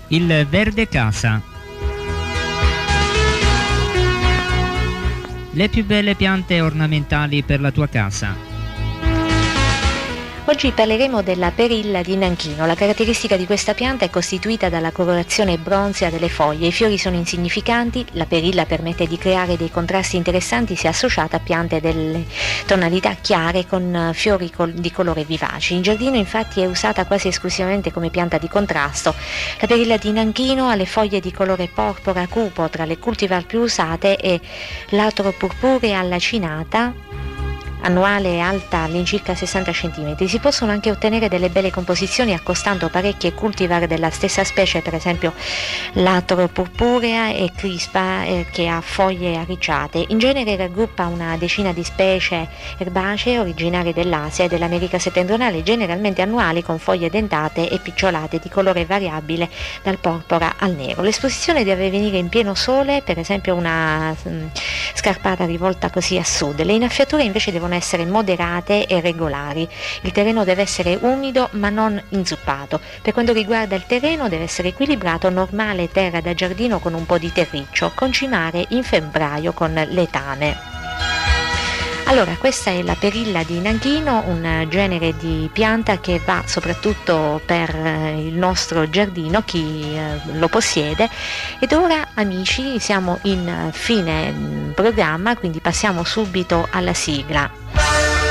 Il verde casa. Le più belle piante ornamentali per la tua casa. Oggi parleremo della perilla di Nanchino. La caratteristica di questa pianta è costituita dalla colorazione bronzea delle foglie. I fiori sono insignificanti, la perilla permette di creare dei contrasti interessanti se associata a piante delle tonalità chiare con fiori di colore vivace. In giardino infatti è usata quasi esclusivamente come pianta di contrasto. La perilla di Nanchino ha le foglie di colore porpora cupo, tra le cultivar più usate è l'Atropurpurea lacinata, annuale alta all'incirca 60 cm. Si possono anche ottenere delle belle composizioni accostando parecchie cultivar della stessa specie, per esempio l'Atropurpurea e crispa che ha foglie arricciate. In genere raggruppa una decina di specie erbacee originarie dell'Asia e dell'America settentrionale, generalmente annuali con foglie dentate e picciolate di colore variabile dal porpora al nero. L'esposizione deve avvenire in pieno sole, per esempio una scarpata rivolta così a sud. Le innaffiature invece devono essere moderate e regolari. Il terreno deve essere umido ma non inzuppato. Per quanto riguarda il terreno deve essere equilibrato, normale terra da giardino con un po' di terriccio, concimare in febbraio con letame. Allora, questa è la perilla di Nanchino, un genere di pianta che va soprattutto per il nostro giardino, chi lo possiede. Ed ora, amici, siamo in fine programma, quindi passiamo subito alla sigla.